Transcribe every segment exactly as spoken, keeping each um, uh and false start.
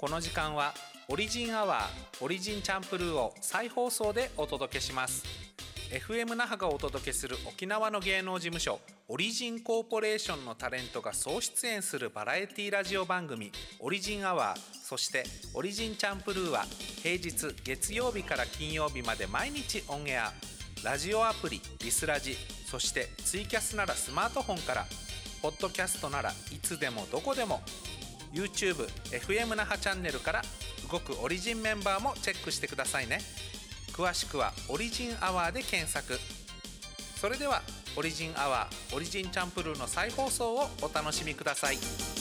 この時間はオリジンアワーオリジンチャンプルーを再放送でお届けします。 エフエム 那覇がお届けする沖縄の芸能事務所オリジンコーポレーションのタレントが総出演するバラエティラジオ番組オリジンアワー、そしてオリジンチャンプルーは平日月曜日から金曜日まで毎日オンエア。ラジオアプリリスラジ、そしてツイキャスならスマートフォンから、ポッドキャストならいつでもどこでも、 YouTube エフエム 那覇チャンネルから動くオリジンメンバーもチェックしてくださいね。詳しくはオリジンアワーで検索。それではオリジンアワーオリジンチャンプルーの再放送をお楽しみください。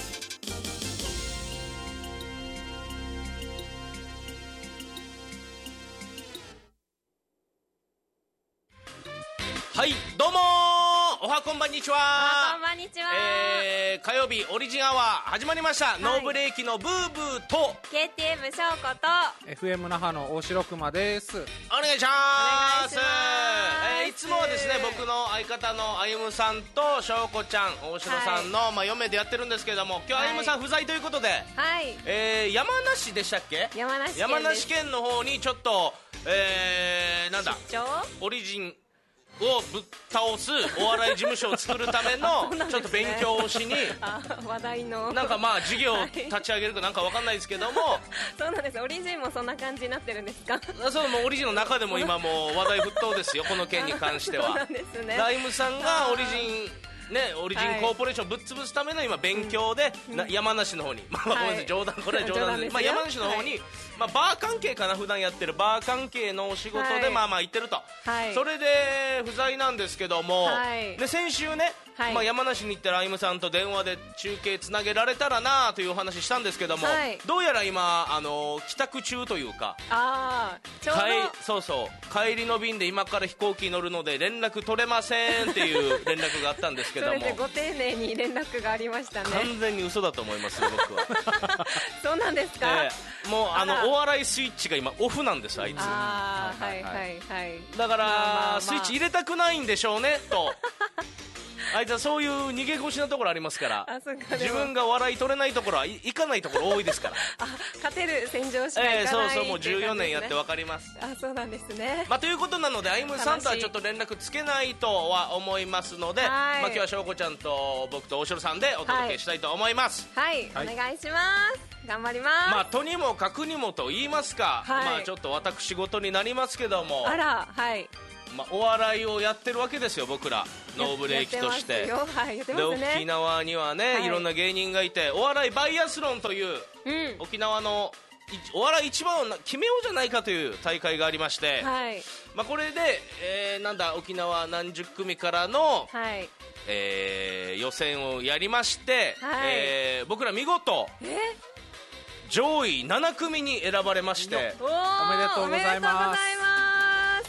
はい、どうもー、おはこんばんにちは。 おはこんばんにちは。 えー、火曜日オリジンアワー始まりました、はい、ノーブレーキのブーブーとケーティーエム 翔子とエフエム 那覇の大城熊です。 お願いします。 お願いします。 えー、いつもはですね、僕の相方のあゆむさんと翔子ちゃん、大城さんの、はい、まあ、嫁でやってるんですけれども、今日あゆむさん不在ということで、 はい、 えー、山梨でしたっけ？ 山梨県です。 山梨県の方にちょっと、えー、なんだ出張オリジンをぶっ倒すお笑い事務所を作るためのね、ちょっと勉強をしにあ話題のなんかまあ事業を立ち上げるかなんかわかんないですけどもそうなんです。オリジンもそんな感じになってるんですか？ そう、もうオリジンの中でも今もう話題沸騰ですよこの件に関しては。 そうなんですね。 ライムさんがオリジンね、オリジンコーポレーションをぶっ潰すための今勉強で、うん、な山梨の方に、まあ、ごめんなさい、冗談、これは冗談です。まあ、山梨の方に、はい、まあ、バー関係かな、普段やってるバー関係のお仕事で、はい、まあまあ行ってると、はい、それで不在なんですけども、はい、で先週ね、はい、まあ、山梨に行ってライムさんと電話で中継つなげられたらなというお話したんですけども、はい、どうやら今あの帰宅中というか、 あちょうどそうそう帰りの便で今から飛行機に乗るので連絡取れませんっていう連絡があったんですけどもそれでご丁寧に連絡がありましたね。 完全に嘘だと思いますよ僕はそうなんですか、 えー、もうあのお笑いスイッチが今オフなんですあいつ。 あー、はいはいはい、 だから、まあまあまあ、スイッチ入れたくないんでしょうねとあいつはそういう逃げ腰なところありますから、 あそうか、 自分が笑い取れないところは行かないところ多いですからあ勝てる戦場しか行かない、 えー、そうそうもうじゅうよねんやって分かります。 あそうなんですね、 まあ、ということなのであゆむさんとはちょっと連絡つけないとは思いますので、まあ、今日はしょうこちゃんと僕と大城さんでお届けしたいと思います。 はい、はい、お願いします。頑張ります。 まあ、とにもかくにもと言いますか、はい、まあ、ちょっと私事になりますけども、 あら、はい、 まあ、お笑いをやってるわけですよ僕らノーブレーキとして。 はい、やってますね。 で沖縄にはね、はい、いろんな芸人がいて、お笑いバイアスロンという、うん、沖縄のお笑い一番を決めようじゃないかという大会がありまして、はい、まあ、これで、えー、なんだ沖縄何十組からの、はい、えー、予選をやりまして、はい、えー、僕ら見事上位なな組に選ばれまして、 おめでとうございます。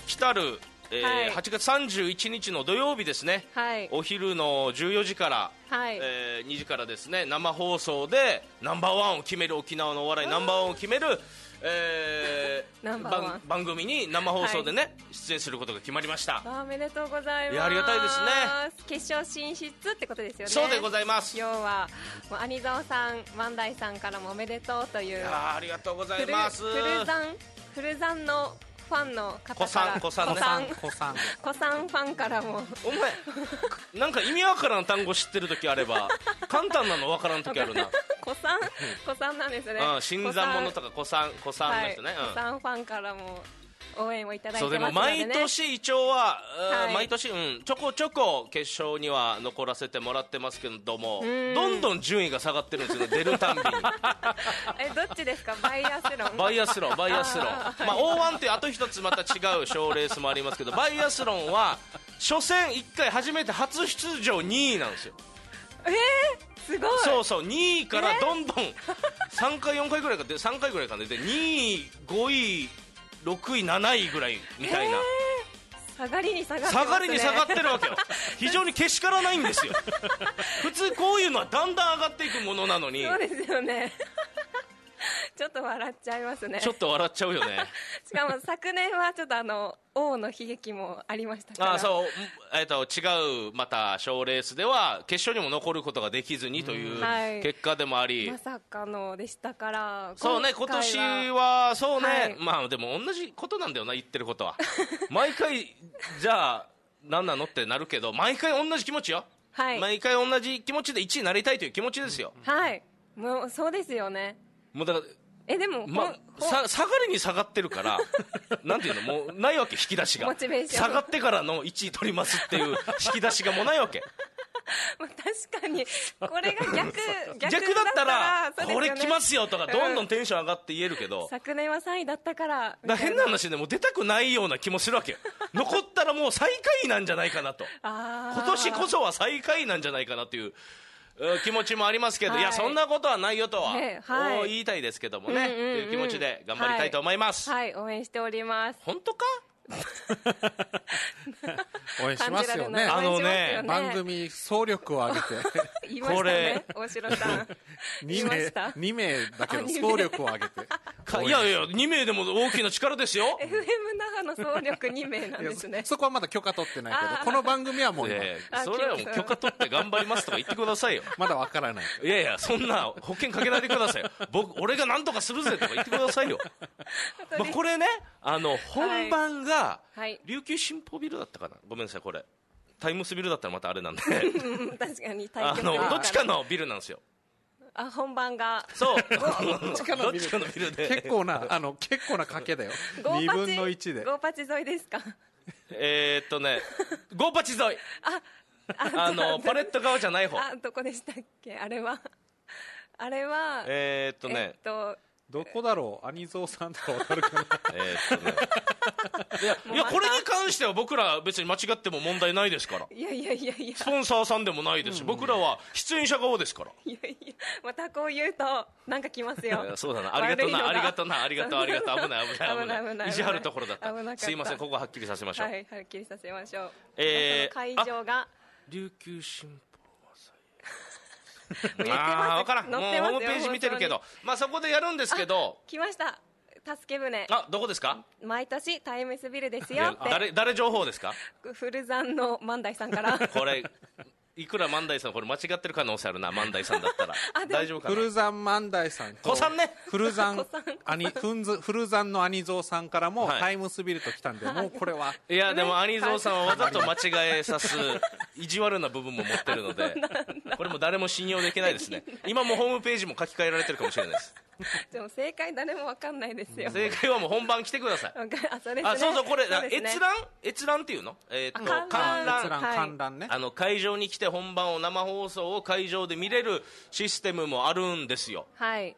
来たるえーはい、はちがつさんじゅういちにちの土曜日ですね、はい、お昼のじゅうよじから、はい、えー、にじからですね生放送でナンバーワンを決める、沖縄のお笑いナンバーワンを決める、えー、番, 番組に生放送でね、はい、出演することが決まりました。 あおめでとうございます。 いやありがたいですね。 決勝進出ってことですよね。 そうでございます。 要はもう兄沢さん万代さんからもおめでとうという。いやありがとうございます。 フルザンフルザンのファンの方から子さん、子さんね、子さん、 子さんファンからもお前なんか意味わからん単語知ってる時あれば簡単なのわからん時あるな子さん、子さんなんですね。 うん、新参者とか子さん、子さんの人ね、 はい、うん、子さんファンからも応援をいただいてますのでね。 そうでも毎年一応は、 はい、 毎年、うん、ちょこちょこ決勝には残らせてもらってますけども、どんどん順位が下がってるんですよね出るたんびにえどっちですか？バイアスロンバイアスロンバイアスロンまあ オーワン ってあと一つまた違う賞レースもありますけどバイアスロンは初戦いっかい初めて初出場にいなんですよ。 えーすごい。 そうそうにいからどんどんさんかいよんかいぐらいかでさんかいぐらいかでにいごいろくいなないぐらいみたいな、 下がりに下がってますね。 下がりに下がってるわけよ非常にけしからないんですよ普通こういうのはだんだん上がっていくものなのに。 そうですよねちょっと笑っちゃいますね。 ちょっと笑っちゃうよねしかも昨年はちょっとあの王の悲劇もありましたから。 あそう、えー、と違うまた賞レースでは決勝にも残ることができずにというはい結果でもあり、 まさかのでしたから。 そうね、今回年はそうね、 はいまあでも同じことなんだよな、言ってることは毎回じゃあ何なのってなるけど、毎回同じ気持ちよ、 はい毎回同じ気持ちでいちいになりたいという気持ちですよ。 はいもうそうですよね。 もうだからえでも、 まほんほんさ下がりに下がってるからなんていうの、もうないわけ、引き出しがモチベーション下がってからのいちい取りますっていう引き出しがもうないわけまあ確かにこれが逆逆逆だったらそうですよねこれ来ますよとかどんどんテンション上がって言えるけど、 昨年はさんいだったからだから変な話でもう出たくないような気もするわけよ残ったらもう最下位なんじゃないかなと、 あー今年こそは最下位なんじゃないかなといううん気持ちもありますけど、 はいいやそんなことはないよとは、 ねはいお言いたいですけどもね、 うんうんうんという気持ちで頑張りたいと思います、 はい、はい応援しております。 本当か応援しますよね。 あのね応援しますよ番組総力を挙げて言いましたね、大城さん言いに名ましたに名だけどあに名総力を挙げてかいやいやに名でも大きな力ですよエフエム 那覇の総力に名なんですね。 そこはまだ許可取ってないけあーど、この番組はもう今ええそれはもう許可取って頑張りますとか言ってくださいよまだわからない。 いやいやそんな保険かけないでくださいよ僕俺が何とかするぜとか言ってくださいよまあこれね、あの本番がはい琉球新報ビルだったかな、ごめんなさい、これタイムスビルだったらまたあれなんでうん確かに対あの決がどっちかのビルなんですよ。 あ本番がそうどっちかのビルどっちかのビルで結構なあの結構な賭けだよ。 ゴーパチにぶんのいちで。 ゴーパチ沿いですか。 えーっとねゴーパチ沿いああのパレット側じゃない方、 あどこでしたっけあれはあれはえーっとねえっとどこだろう、兄蔵さんとかわかるかな。 えーっとねいやいやこれに関しては僕ら別に間違っても問題ないですから、 いやいやいやいやスポンサーさんでもないですし、僕らは出演者側ですから。 いやいやまたこう言うとなんか来ますよいやそうだな、ありがとうな、ありがとうな、ありがとう、ありがとう、危ない、危ない、危危ない危な。 ないい意地張るところだっ。 危なかったたすいません、ここははっきりさせましょう。 はいはっきりさせましょう。 えーその会場が琉球新報言ってますああ、わからん。もう載ってますよホームページ見てるけど、まあそこでやるんですけど、 来ました助け舟あ、どこですか？ 毎年タイムスビルですいやよって誰、誰情報ですか？ 古山の万代さんからこれ、いくら万代さん、これ間違ってる可能性あるな、万代さんだったら。 あでも大丈夫かな？ 古山万代さんと子さんね。 古山子さん兄ふんず古山の兄蔵さんからもはいタイムスビルと来たんで、もうこれはいや、でも、兄蔵さんはわざと間違えさす、意地悪な部分も持ってるので、これも誰も信用できないですね。今もホームページも書き換えられてるかもしれないです。 でも正解誰もわかんないですよ。 正解はもう本番来てください。 わかあそうですね。 あ、そうそう、これ、 そうですね閲覧閲覧っていうのえーっと、 あ観覧観覧。 閲覧はい観覧ね、 あの、会場に来て本番を生放送を会場で見れるシステムもあるんですよ。 はい。